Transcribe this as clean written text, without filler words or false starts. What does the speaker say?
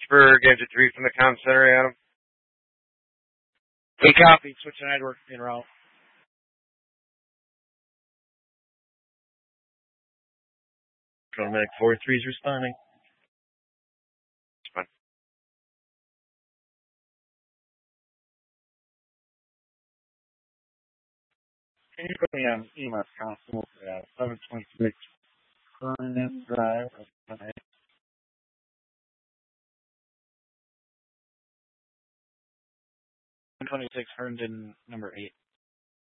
for Gadget 3 from the comm center, Adam. Hey, copy. Switching network in route. Medic 4-3 is responding. It's fine. Can you put me on EMS Constable at 726 Vernon Drive? 726 Herndon, number 8.